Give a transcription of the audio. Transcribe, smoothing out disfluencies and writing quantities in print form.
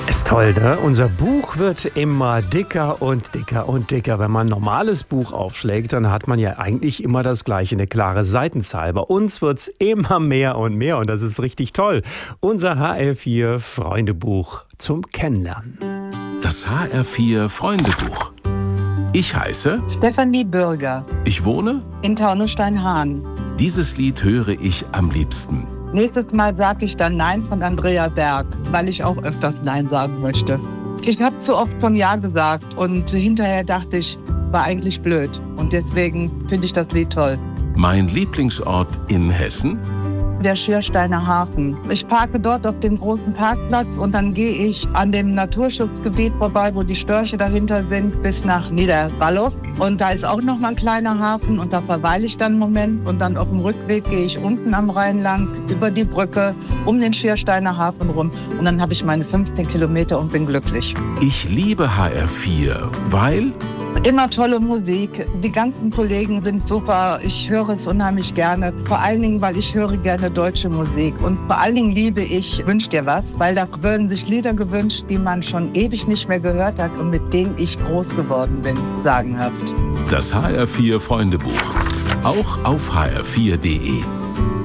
Ist toll, ne? Unser Buch wird immer dicker und dicker und dicker. Wenn man ein normales Buch aufschlägt, dann hat man ja eigentlich immer das gleiche, eine klare Seitenzahl. Bei uns wird's immer mehr und mehr und das ist richtig toll. Unser HR4 Freundebuch zum Kennenlernen. Das HR4 Freundebuch. Ich heiße Stefanie Bürger. Ich wohne In Taunusstein-Hahn. Dieses Lied höre ich am liebsten. Nächstes Mal sage ich dann Nein von Andrea Berg, weil ich auch öfters Nein sagen möchte. Ich habe zu oft schon Ja gesagt und hinterher dachte ich, war eigentlich blöd. Und deswegen finde ich das Lied toll. Mein Lieblingsort in Hessen? Der Schiersteiner Hafen. Ich parke dort auf dem großen Parkplatz und dann gehe ich an dem Naturschutzgebiet vorbei, wo die Störche dahinter sind, bis nach Niederwallow. Und da ist auch noch mal ein kleiner Hafen und da verweile ich dann einen Moment. Und dann auf dem Rückweg gehe ich unten am Rhein lang, über die Brücke, um den Schiersteiner Hafen rum. Und dann habe ich meine 15 Kilometer und bin glücklich. Ich liebe HR4, weil Immer tolle Musik. Die ganzen Kollegen sind super. Ich höre es unheimlich gerne. Vor allen Dingen, weil ich höre gerne deutsche Musik. Und vor allen Dingen liebe ich Wünsch dir was, weil da werden sich Lieder gewünscht, die man schon ewig nicht mehr gehört hat und mit denen ich groß geworden bin. Sagenhaft. das HR4 Freundebuch. Auch auf hr4.de.